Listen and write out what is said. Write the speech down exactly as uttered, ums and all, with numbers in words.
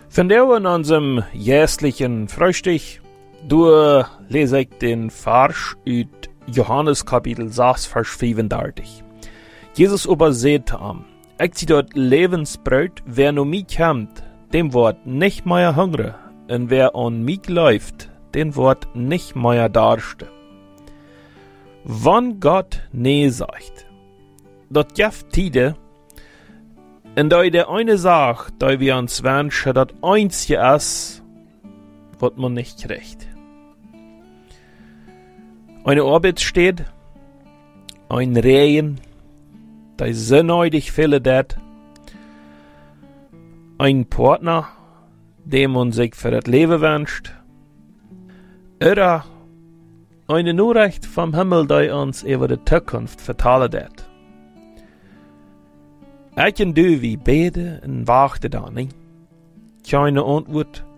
Vandaar in unserem jährlichen Frühstück, du lese ich den Vers aus Johannes Kapitel sechs, Vers fünfunddreißig. Jesus übersät am, ich zieh dort Lebensbrot, wer nur mich kommt, dem wird nicht mehr hungrig, und wer an mich läuft, den wird nicht mehr darste. Wann Gott nee sagt, dat gibt Tide, und da der eine sagt, da wir uns wünschen, dat einzige ist, wat man nicht kriegt. Eine Arbeit steht, ein Regen, da sinnheitig viele dat, ein Partner, dem man sich für das Leben wünscht, oder eine Nachricht vom Himmel, die uns über die Zukunft vertellen dat. Ich und du, wie beten und warten da, nicht? Keine Antwort,